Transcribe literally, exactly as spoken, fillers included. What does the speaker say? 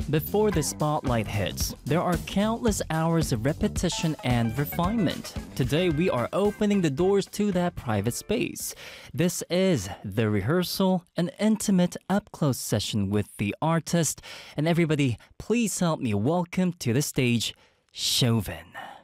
Before the spotlight hits, there are countless hours of repetition and refinement. Today, we are opening the doors to that private space. This is The Rehearsal, an intimate up-close session with the artist. And everybody, please help me welcome to the stage, Chauvin.